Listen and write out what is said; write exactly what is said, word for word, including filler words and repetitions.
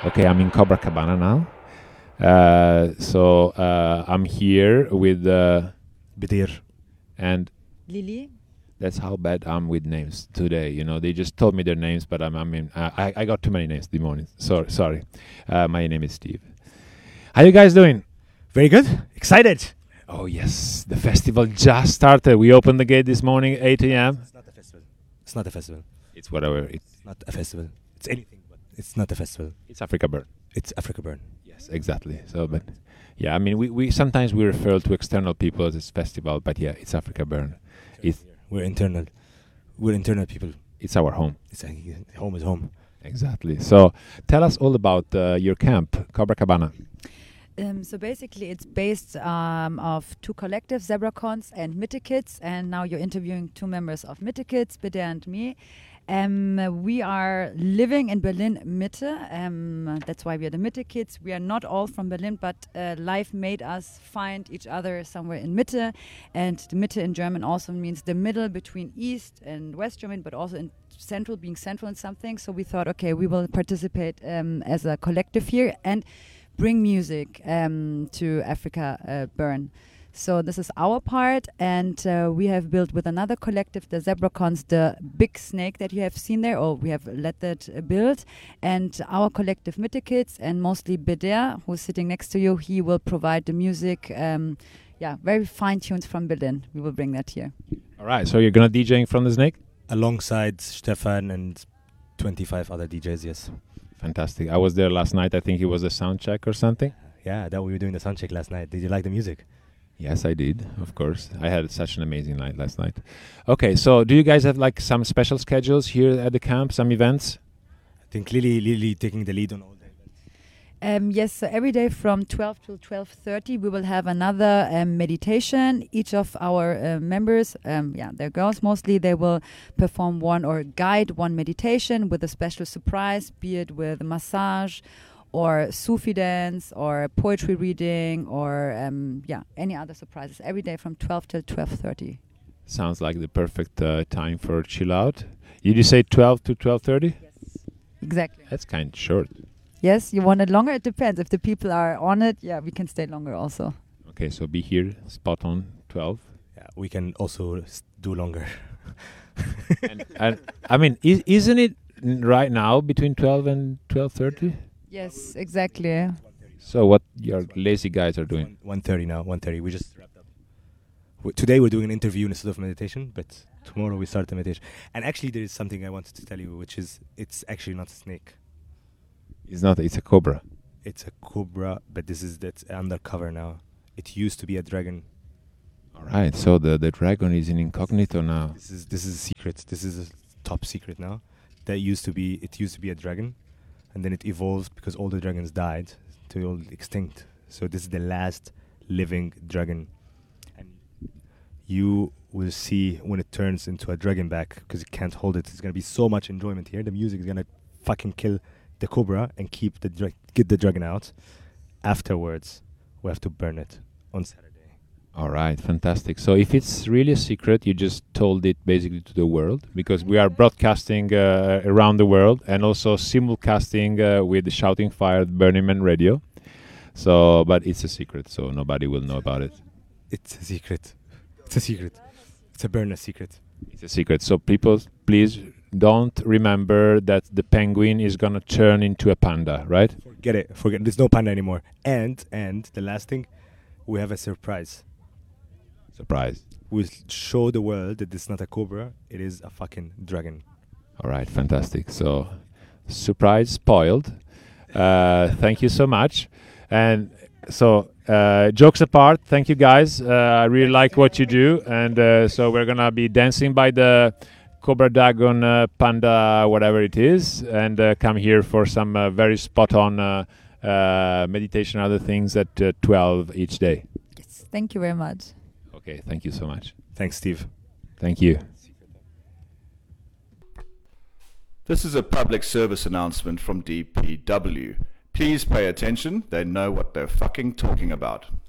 Okay, I'm in Copacabana now. Uh, so uh, I'm here with uh, Bedir and Lily. that's how bad I'm with names today. You know, they just told me their names, but I'm, I mean, uh, I I got too many names this morning. Sorry, sorry. Uh, my name is Steve. How you guys doing? Very good. Excited. Oh yes, the festival just started. We opened the gate this morning, eight a.m. It's not a festival. It's not a festival. It's whatever. It's, It's not a festival. It's anything, but it's not a festival. it's Africa Burn. It's Africa Burn. Yes, exactly. So, but yeah, I mean, we, we sometimes we refer to external people as this festival, but yeah, it's Africa Burn. It's We're internal. We're internal people. it's our home. It's a, home is home. Exactly. So, tell us all about uh, your camp, Copacabana. Um, so basically, it's based um, of two collectives, Zebra Cons and Mitte Kids, and now you're interviewing two members of Mitte Kids, Bede and me. Um, we are living in Berlin Mitte. Um, that's why we are the Mitte Kids. We are not all from Berlin, but uh, life made us find each other somewhere in Mitte. And the Mitte in German also means the middle between East and West Germany, but also in central, being central in something. So we thought, okay, we will participate um, as a collective here and bring music um, to Africa uh, Burn. So this is our part, and uh, we have built with another collective, the Zebra Cons, the big snake that you have seen there, or we have let that uh, build. And our collective Mitte Kids, and mostly Beder, who's sitting next to you, he will provide the music. Um, yeah, very fine tunes from Berlin. We will bring that here. All right. So you're gonna DJing from the Snake. Alongside Stefan and twenty-five other D Js, yes. Fantastic. I was there last night. I think it was a sound check or something. Yeah, that we were doing the sound check last night. Did you like the music? Yes, I did. Of course, I had such an amazing night last night. Okay, so do you guys have like some special schedules here at the camp? Some events? I think Lily, Lily taking the lead on all the events. Um, yes, so every day from twelve till twelve thirty, we will have another um, meditation. Each of our uh, members, um, yeah, they're girls mostly, they will perform one or guide one meditation with a special surprise, be it with a massage or Sufi dance or poetry reading or um, yeah, any other surprises. Every day from twelve till twelve thirty. Sounds like the perfect uh, time for chill out. Did you say twelve to twelve thirty? Yes, exactly. That's kind of short. Yes, you want it longer? It depends. If the people are on it, yeah, we can stay longer also. Okay, so be here, spot on, twelve. Yeah, we can also s- do longer. and, and I mean, is, isn't it n- right now between twelve and twelve thirty? Yes, exactly. So what your lazy guys are doing? one thirty now, one thirty. We just wrapped up. W- today we're doing an interview instead of meditation, but tomorrow we start the meditation. And actually there is something I wanted to tell you, which is it's actually not a snake. It's not. It's a cobra. It's a cobra, but this is that's undercover now. It used to be a dragon. All right. So the, the dragon is in incognito now. This is this is a secret. This is a top secret now. That used to be it used to be a dragon, and then it evolved because all the dragons died to all extinct. So this is the last living dragon, and you will see when it turns into a dragon back because it can't hold it. It's gonna be so much enjoyment here. The music is gonna fucking kill the cobra and keep the dra- get the dragon out. Afterwards, we have to burn it on Saturday. All right, fantastic. So if it's really a secret, you just told it basically to the world because we are broadcasting uh, around the world and also simulcasting uh, with the Shouting Fire at Burning Man Radio. So, but it's a secret, so nobody will know about it. It's a secret. It's a secret. It's a burner secret. It's a secret. So people, please don't remember that the penguin is gonna turn into a panda, right? Forget it. Forget. There's no panda anymore. And and the last thing, we have a surprise. Surprise. We'll show the world that it's not a cobra. It is a fucking dragon. All right, fantastic. So, surprise spoiled. Uh, thank you so much. And so, uh, jokes apart, thank you guys. Uh, I really like what you do. And uh, so, we're going to be dancing by the Cobra Dragon uh, Panda, whatever it is, and uh, come here for some uh, very spot on uh, uh, meditation and other things at uh, twelve each day. Yes, thank you very much. Okay, thank you so much. Thanks, Steve. Thank you. This is a public service announcement from D P W. Please pay attention. They know what they're fucking talking about.